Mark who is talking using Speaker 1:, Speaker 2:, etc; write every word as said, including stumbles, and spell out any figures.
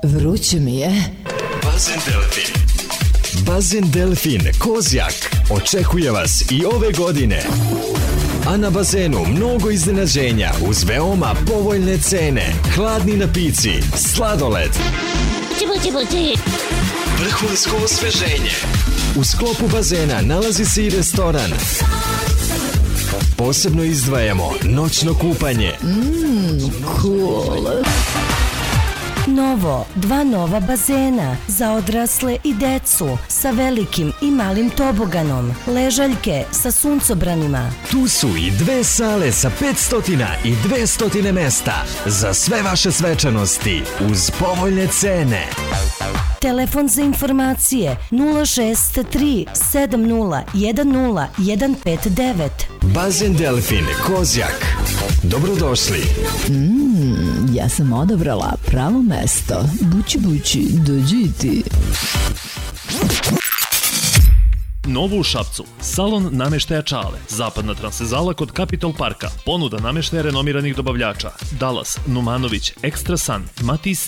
Speaker 1: Vruće mi je.
Speaker 2: Bazen Delfin. Bazen Delfin Kozjak očekuje vas i ove godine. A na bazenu mnogo iznenađenja uz veoma povoljne cene. Hladni napici, sladoled, vrhunsko osveženje. U sklopu bazena nalazi se i restoran. Posebno izdvajamo noćno kupanje.
Speaker 1: Mmm, cool.
Speaker 3: Novo, dva nova bazena za odrasle i decu sa velikim i malim toboganom, ležaljke sa suncobranima.
Speaker 2: Tu su i dve sale sa petsto i dvesta mesta za sve vaše svečanosti uz povoljne cene.
Speaker 3: Telefon za informacije nula šest tri sedam nula jedan nula jedan pet devet.
Speaker 2: Bazen Delfin Kozjak. Dobrodošli.
Speaker 1: Mmm, ja sam odabrala pravo mesto. Bući, bući, dođi i ti.
Speaker 4: Novo u Šapcu. Salon nameštaja Čale. Zapadna transvezala kod Capitol Parka. Ponuda nameštaja renomiranih dobavljača. Dallas, Numanović, Extra Sun, Matis